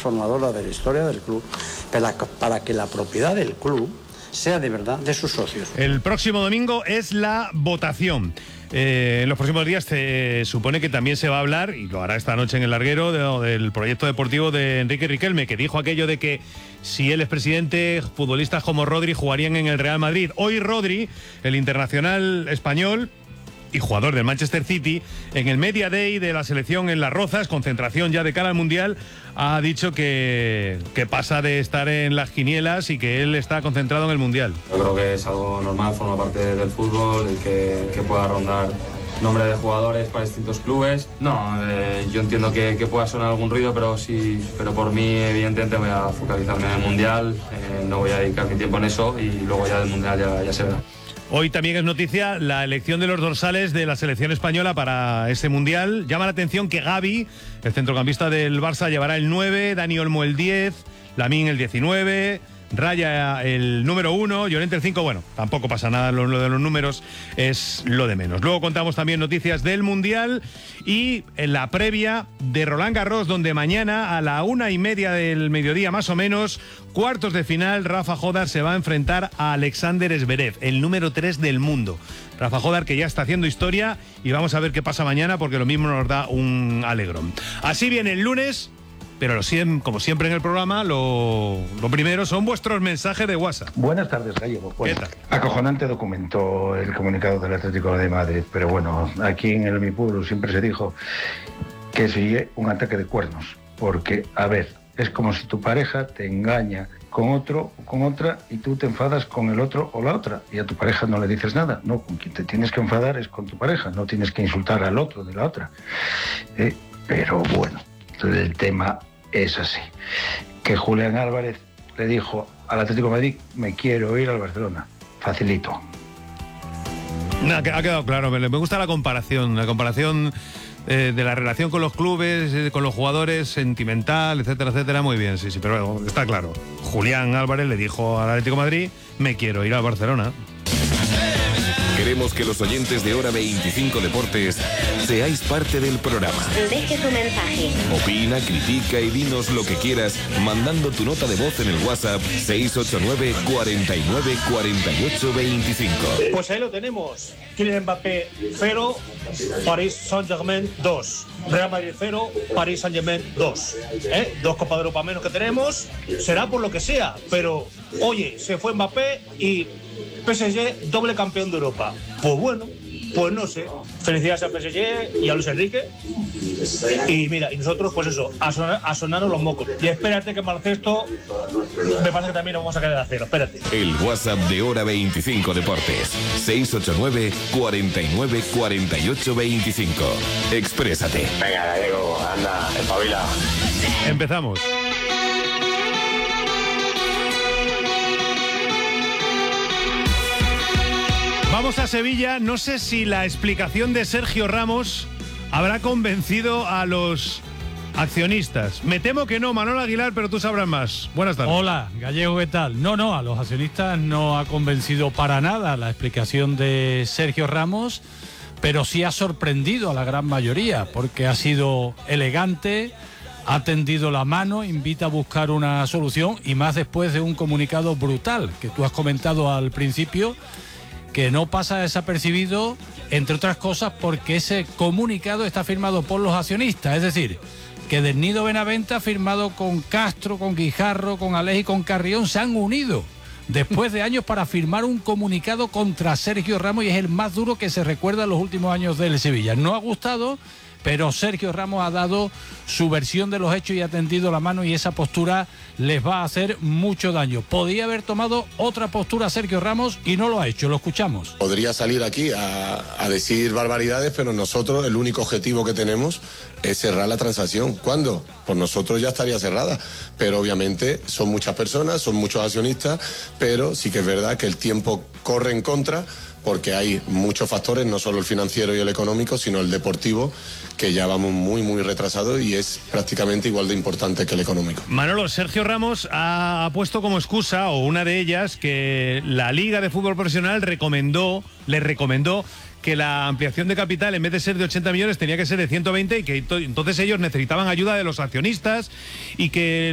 transformadora de la historia del club, para que la propiedad del club sea de verdad de sus socios. El próximo domingo es la votación. En los próximos días se supone que también se va a hablar, y lo hará esta noche en el larguero, del proyecto deportivo de Enrique Riquelme, que dijo aquello de que si él es presidente, futbolistas como Rodri jugarían en el Real Madrid. Hoy Rodri, el internacional español y jugador del Manchester City, en el Media Day de la selección en Las Rozas, concentración ya de cara al Mundial, ha dicho que pasa de estar en las quinielas y que él está concentrado en el Mundial. Yo creo que es algo normal, forma parte del fútbol, el que pueda rondar nombre de jugadores para distintos clubes. No, yo entiendo que pueda sonar algún ruido, pero por mí evidentemente voy a focalizarme en el Mundial, no voy a dedicar mi tiempo en eso y luego ya del Mundial ya se verá. Hoy también es noticia la elección de los dorsales de la selección española para ese Mundial. Llama la atención que Gavi, el centrocampista del Barça, llevará el 9, Dani Olmo el 10, Lamine el 19, Raya el número 1, Llorente el 5. Bueno, tampoco pasa nada, lo de los números es lo de menos. Luego contamos también noticias del Mundial y en la previa de Roland Garros, donde mañana a la 1:30 del mediodía más o menos, cuartos de final, Rafa Jodar se va a enfrentar a Alexander Zverev, el número 3 del mundo. Rafa Jodar, que ya está haciendo historia, y vamos a ver qué pasa mañana, porque lo mismo nos da un alegrón. Así viene el lunes. Pero como siempre en el programa, lo primero son vuestros mensajes de WhatsApp. Buenas tardes, Gallego. ¿Qué tal? Acojonante documento el comunicado del Atlético de Madrid, pero bueno, aquí en mi pueblo siempre se dijo que sería un ataque de cuernos, porque, a ver, es como si tu pareja te engaña con otro o con otra y tú te enfadas con el otro o la otra y a tu pareja no le dices nada. No, con quien te tienes que enfadar es con tu pareja, no tienes que insultar al otro de la otra. Pero bueno, el tema es así, que Julián Álvarez le dijo al Atlético de Madrid: me quiero ir al Barcelona. Facilito. Ha quedado claro, me gusta la comparación de la relación con los clubes, con los jugadores, sentimental, etcétera, etcétera. Muy bien, sí, pero bueno, está claro. Julián Álvarez le dijo al Atlético de Madrid: me quiero ir al Barcelona. Queremos que los oyentes de Hora 25 Deportes seáis parte del programa. Deje su mensaje. Opina, critica y dinos lo que quieras mandando tu nota de voz en el WhatsApp 689 49 48 25. Pues ahí lo tenemos. Kylian Mbappé 0, Paris Saint-Germain 2. Real Madrid 0, Paris Saint-Germain 2. 2 Copas de Europa menos que tenemos, será por lo que sea, pero oye, se fue Mbappé y PSG doble campeón de Europa. Pues bueno, pues no sé. Felicidades al PSG y a Luis Enrique. Y mira, y nosotros, pues eso, a sonarnos los mocos. Y espérate que Malcesto, me parece que también lo vamos a quedar a cero. Espérate. El WhatsApp de Hora 25 Deportes. 689 49 48 25. Exprésate. Venga, Gallego, anda, espabila. Empezamos. Vamos a Sevilla. No sé si la explicación de Sergio Ramos habrá convencido a los accionistas. Me temo que no, Manolo Aguilar, pero tú sabrás más. Buenas tardes. Hola, Gallego, ¿qué tal? No, a los accionistas no ha convencido para nada la explicación de Sergio Ramos, pero sí ha sorprendido a la gran mayoría, porque ha sido elegante, ha tendido la mano, invita a buscar una solución, y más después de un comunicado brutal que tú has comentado al principio, que no pasa desapercibido, entre otras cosas porque ese comunicado está firmado por los accionistas, es decir, que Del Nido Benavente ha firmado con Castro, con Guijarro, con Aleix y con Carrión, se han unido después de años para firmar un comunicado contra Sergio Ramos, y es el más duro que se recuerda en los últimos años del Sevilla. No ha gustado, pero Sergio Ramos ha dado su versión de los hechos y ha tendido la mano, y esa postura les va a hacer mucho daño. Podía haber tomado otra postura Sergio Ramos y no lo ha hecho. Lo escuchamos. Podría salir aquí a decir barbaridades, pero nosotros el único objetivo que tenemos es cerrar la transacción. ¿Cuándo? Pues nosotros ya estaría cerrada, pero obviamente son muchas personas, son muchos accionistas, pero sí que es verdad que el tiempo corre en contra, porque hay muchos factores, no solo el financiero y el económico, sino el deportivo, que ya vamos muy, muy retrasados, y es prácticamente igual de importante que el económico. Manolo, Sergio Ramos ha puesto como excusa, o una de ellas, que la Liga de Fútbol Profesional le recomendó que la ampliación de capital, en vez de ser de 80 millones, tenía que ser de 120, y que entonces ellos necesitaban ayuda de los accionistas, y que